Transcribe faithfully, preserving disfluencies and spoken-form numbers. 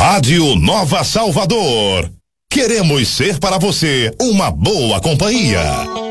Rádio Nova Salvador. Queremos ser para você uma boa companhia.